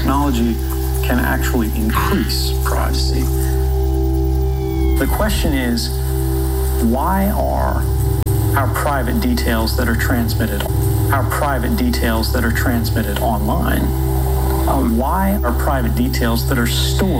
technology can actually increase privacy. The question is, why are our private details that are transmitted online, why are private details that are stored